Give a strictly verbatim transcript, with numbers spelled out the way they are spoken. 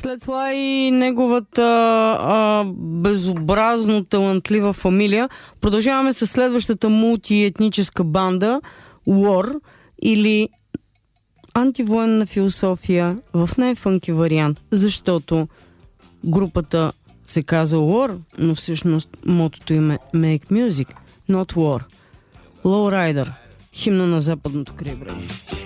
След Слай и неговата а, безобразно талантлива фамилия, продължаваме с следващата мултиетническа банда War, или антивоенна философия в най-фънки вариант, защото групата се казва War, но всъщност мотото им е Make Music, not War. Lowrider, химна на западното крайбрежие.